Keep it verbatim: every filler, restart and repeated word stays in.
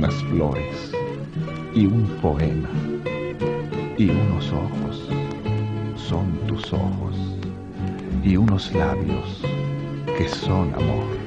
unas flores y un poema y unos ojos, son tus ojos, y unos labios que son amor.